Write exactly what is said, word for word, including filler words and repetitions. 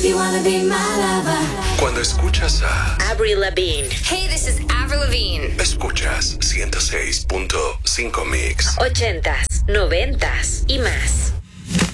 you wanna be my lover. Cuando escuchas a Avril Lavigne. Hey, this is Avril Lavigne. escuchas ciento seis punto cinco Mix. Ochentas, noventas y más.